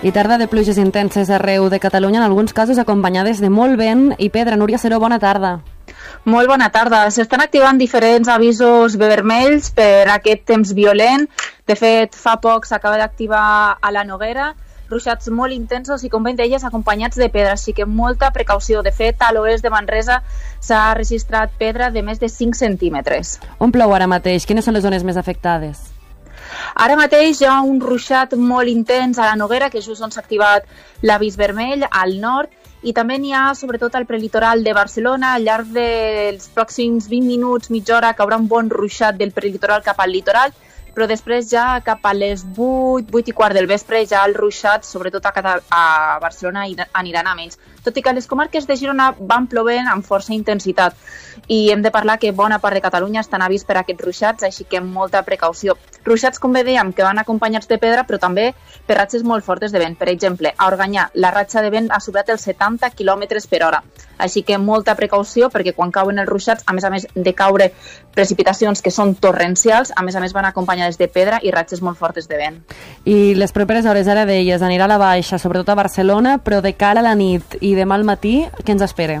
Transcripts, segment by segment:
I tarda de pluges intenses arreu de Catalunya, en alguns casos acompanyades de molt vent i pedra. Núria Seró, bona tarda. Molt bona tarda. S'estan activant diferents avisos vermells per aquest temps violent. De fet, fa poc s'acaba d'activar a la Noguera ruixats molt intensos i, com ben deies, acompanyats de pedra, així que molta precaució. De fet, a l'oest de Manresa s'ha registrat pedra de més de 5 centímetres. On plou ara mateix? Quines són les zones més afectades? Ara mateix hi ha un ruixat molt intens a la Noguera, que és just on s'ha activat l'avís vermell, al nord, i també n'hi ha sobretot al prelitoral de Barcelona. Al llarg dels pròxims 20 minuts, mitja hora, caurà un bon ruixat del prelitoral cap al litoral, però després ja cap a les 8:15 del vespre ja el ruixat, sobretot a Barcelona, aniran a menys. Tot i que les comarques de Girona van plovent amb força intensitat i hem de parlar que bona part de Catalunya estan a avís per aquests ruixats, així que molta precaució. Ruixats, com bé dèiem, que van acompanyats de pedra, però també per ratxes molt fortes de vent. Per exemple, a Organyà, la ratxa de vent ha superat els 70 km per hora. Així que molta precaució, perquè quan cauen els ruixats, a més de caure precipitacions que són torrencials, a més van acompanyades de pedra i ratxes molt fortes de vent. I les properes hores, ara deies, anirà a la baixa, sobretot a Barcelona, però de cara a la nit i demà al matí, què ens espera?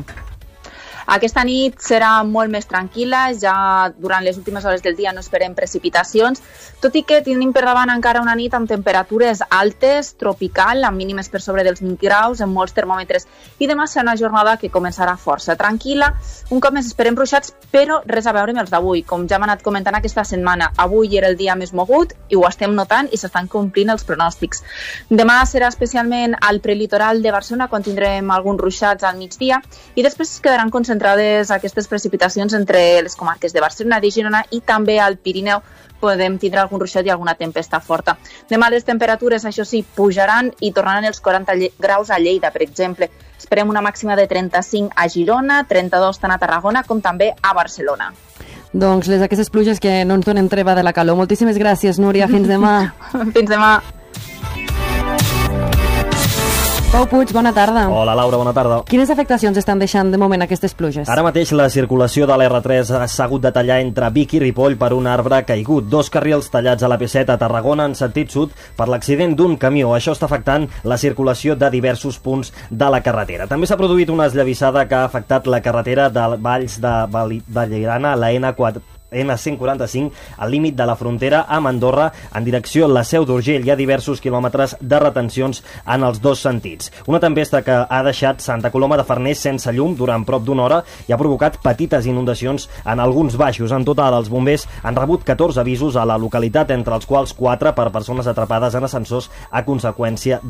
Aquesta nit serà molt més tranquil·la, ja durant les últimes hores del dia no esperem precipitacions, tot i que tenim per davant encara una nit amb temperatures altes, tropical, amb mínimes per sobre dels 20 graus en molts termòmetres, i demà serà una jornada que començarà força tranquil·la. Un cop més esperem ruixats, però res a veure amb els d'avui, com ja hem anat comentant aquesta setmana. Avui era el dia més mogut i ho estem notant i s'estan complint els pronòstics. Demà serà especialment al prelitoral de Barcelona, quan tindrem alguns ruixats al migdia, i després es quedaran concentrades aquestes precipitacions entre les comarques de Barcelona, de Girona i també al Pirineu. Podem tindre algun ruixat i alguna tempesta forta. Demà les temperatures, això sí, pujaran i tornaran els 40 graus a Lleida, per exemple. Esperem una màxima de 35 a Girona, 32 tant a Tarragona com també a Barcelona. Doncs aquestes pluges que no ens donen treva de la calor. Moltíssimes gràcies, Núria. Fins demà. Fins demà. Pau Puig, bona tarda. Hola, Laura, bona tarda. Quines afectacions estan deixant de moment aquestes pluges? Ara mateix la circulació de l'R3 s'ha hagut de tallar entre Vic i Ripoll per un arbre caigut. 2 carrils tallats a la P7 a Tarragona en sentit sud per l'accident d'un camió. Això està afectant la circulació de diversos punts de la carretera. També s'ha produït una esllavissada que ha afectat la carretera de Valls de Vallirana, la N145, al límit de la frontera amb Andorra, en direcció a la Seu d'Urgell. Hi ha diversos quilòmetres de retencions en els dos sentits. Una tempesta que ha deixat Santa Coloma de Farners sense llum durant prop d'una hora i ha provocat petites inundacions en alguns baixos. En total, els bombers han rebut 14 avisos a la localitat, entre els quals 4 per persones atrapades en ascensors a conseqüència